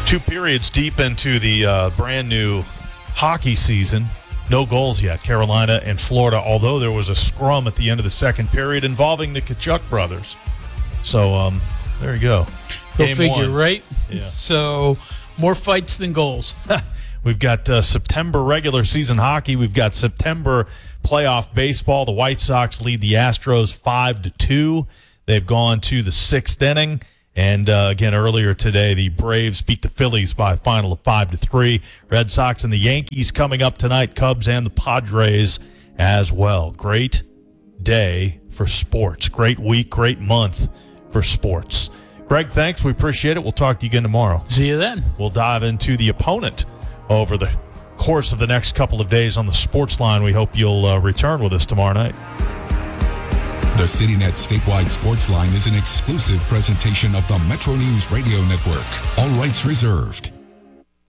2 periods deep into the brand new hockey season. No goals yet, Carolina and Florida, although there was a scrum at the end of the second period involving the Tkachuk brothers. So, there you go. Go Game figure, one. right? Yeah. So, more fights than goals. We've got September regular season hockey. We've got September playoff baseball. The White Sox lead the Astros 5-2. They've gone to the 6th inning. And, again, earlier today, the Braves beat the Phillies by a final of 5-3. Red Sox and the Yankees coming up tonight. Cubs and the Padres as well. Great day for sports. Great week, great month for sports. Greg, thanks. We appreciate it. We'll talk to you again tomorrow. See you then. We'll dive into the opponent over the course of the next couple of days on the Sports Line. We hope you'll return with us tomorrow night. The CityNet Statewide Sports Line is an exclusive presentation of the Metro News Radio Network. All rights reserved.